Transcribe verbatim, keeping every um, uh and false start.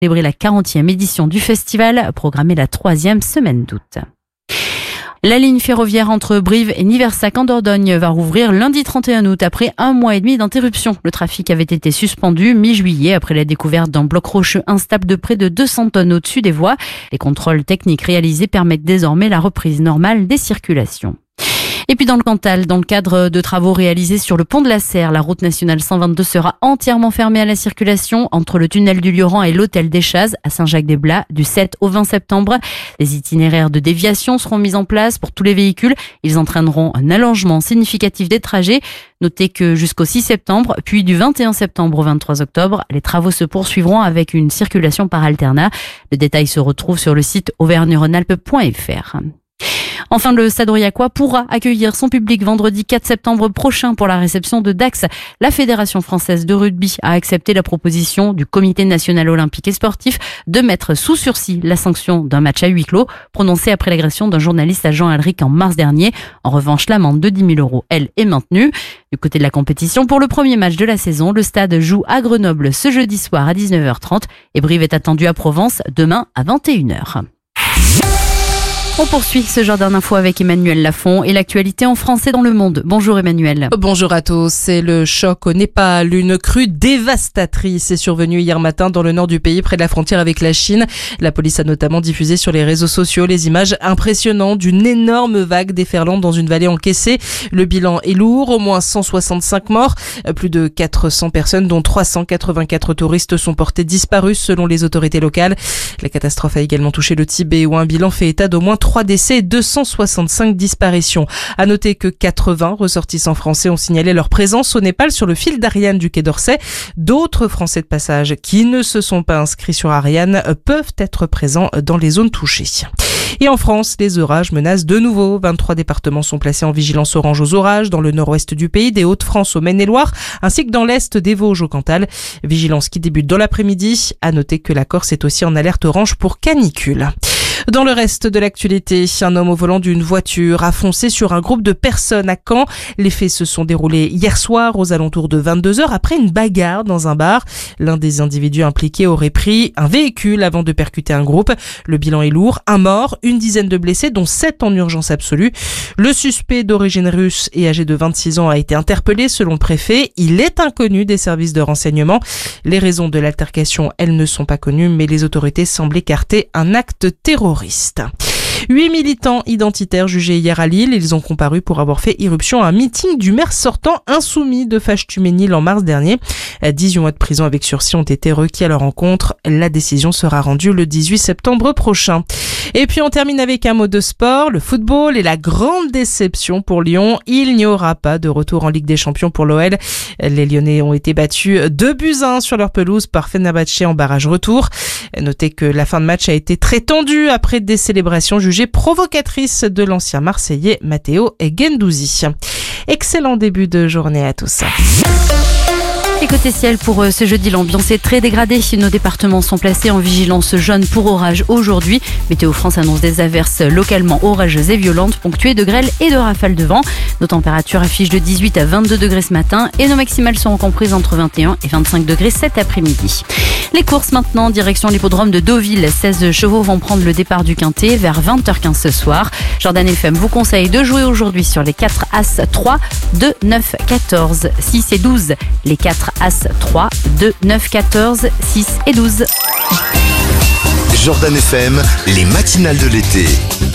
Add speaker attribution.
Speaker 1: célébrer la quarantième édition du festival, programmée la troisième semaine d'août. La ligne ferroviaire entre Brive et Niversac en Dordogne va rouvrir lundi trente et un août après un mois et demi d'interruption. Le trafic avait été suspendu mi-juillet après la découverte d'un bloc rocheux instable de près de deux cents tonnes au-dessus des voies. Les contrôles techniques réalisés permettent désormais la reprise normale des circulations. Et puis dans le Cantal, dans le cadre de travaux réalisés sur le pont de la Serre, la route nationale cent vingt-deux sera entièrement fermée à la circulation entre le tunnel du Lioran et l'hôtel des Chazes à Saint-Jacques-des-Blats du sept au vingt septembre. Les itinéraires de déviation seront mis en place pour tous les véhicules. Ils entraîneront un allongement significatif des trajets. Notez que jusqu'au six septembre, puis du vingt et un septembre au vingt-trois octobre, les travaux se poursuivront avec une circulation par alternat. Le détail se retrouve sur le site auvergne rhône alpes point f r. Enfin, le Stade Aurillacois pourra accueillir son public vendredi quatre septembre prochain pour la réception de Dax. La Fédération française de rugby a accepté la proposition du Comité national olympique et sportif de mettre sous sursis la sanction d'un match à huis clos prononcé après l'agression d'un journaliste à Jean Alric en mars dernier. En revanche, l'amende de dix mille euros, elle, est maintenue. Du côté de la compétition, pour le premier match de la saison, le Stade joue à Grenoble ce jeudi soir à dix-neuf heures trente et Brive est attendu à Provence demain à vingt et une heures. On poursuit ce genre d'infos avec Emmanuel Lafont et l'actualité en français dans le monde. Bonjour Emmanuel.
Speaker 2: Bonjour à tous. C'est le choc au Népal. Une crue dévastatrice est survenue hier matin dans le nord du pays, près de la frontière avec la Chine. La police a notamment diffusé sur les réseaux sociaux les images impressionnantes d'une énorme vague déferlante dans une vallée encaissée. Le bilan est lourd, au moins cent soixante-cinq morts. Plus de quatre cents personnes, dont trois cent quatre-vingt-quatre touristes, sont portées disparues selon les autorités locales. La catastrophe a également touché le Tibet, où un bilan fait état d'au moins trois décès et deux cent soixante-cinq disparitions. À noter que quatre-vingts ressortissants français ont signalé leur présence au Népal sur le fil d'Ariane du Quai d'Orsay. D'autres Français de passage qui ne se sont pas inscrits sur Ariane peuvent être présents dans les zones touchées. Et en France, les orages menacent de nouveau. vingt-trois départements sont placés en vigilance orange aux orages dans le nord-ouest du pays, des Hauts-de-France au Maine-et-Loire, ainsi que dans l'est des Vosges au Cantal. Vigilance qui débute dans l'après-midi. À noter que la Corse est aussi en alerte orange pour canicule. Dans le reste de l'actualité, un homme au volant d'une voiture a foncé sur un groupe de personnes à Caen. Les faits se sont déroulés hier soir aux alentours de vingt-deux heures après une bagarre dans un bar. L'un des individus impliqués aurait pris un véhicule avant de percuter un groupe. Le bilan est lourd, un mort, une dizaine de blessés, dont sept en urgence absolue. Le suspect d'origine russe et âgé de vingt-six ans a été interpellé selon le préfet. Il est inconnu des services de renseignement. Les raisons de l'altercation, elles ne sont pas connues, mais les autorités semblent écarter un acte terroriste. Huit militants identitaires jugés hier à Lille. Ils ont comparu pour avoir fait irruption à un meeting du maire sortant insoumis de Fâche-Tuménil en mars dernier. dix-huit mois de prison avec sursis ont été requis à leur encontre. La décision sera rendue le dix-huit septembre prochain. Et puis on termine avec un mot de sport, le football et la grande déception pour Lyon. Il n'y aura pas de retour en Ligue des Champions pour l'O L. Les Lyonnais ont été battus deux buts à un sur leur pelouse par Fenerbahçe en barrage retour. Notez que la fin de match a été très tendue après des célébrations jugées provocatrices de l'ancien Marseillais Matteo Guendouzi. Excellent début de journée à tous.
Speaker 1: Et côté ciel, pour ce jeudi, l'ambiance est très dégradée. Nos départements sont placés en vigilance jaune pour orage aujourd'hui. Météo France annonce des averses localement orageuses et violentes, ponctuées de grêle et de rafales de vent. Nos températures affichent de dix-huit à vingt-deux degrés ce matin et nos maximales seront comprises entre vingt et un et vingt-cinq degrés cet après-midi. Les courses maintenant, direction l'hippodrome de Deauville. seize chevaux vont prendre le départ du Quintet vers vingt heures quinze ce soir. Jordan F M vous conseille de jouer aujourd'hui sur les quatre As trois, deux, neuf, quatorze, six et douze. Les quatre As trois, deux, neuf, quatorze, six et douze.
Speaker 3: Jordan F M, les matinales de l'été.